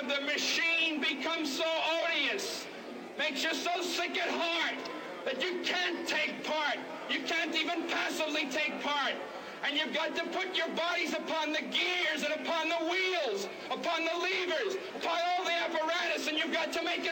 of the machine becomes so odious, makes you so sick at heart that you can't take part. You can't even passively take part. And you've got to put your bodies upon the gears and upon the wheels, upon the levers, upon all the apparatus, and you've got to make it